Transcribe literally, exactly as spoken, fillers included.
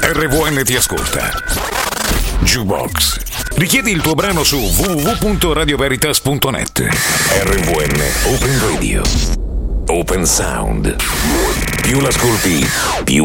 R V N ti ascolta. Jukebox. Richiedi il tuo brano su w w w punto radio veritas punto net. R V N Open Radio. Open Sound. Più l'ascolti, più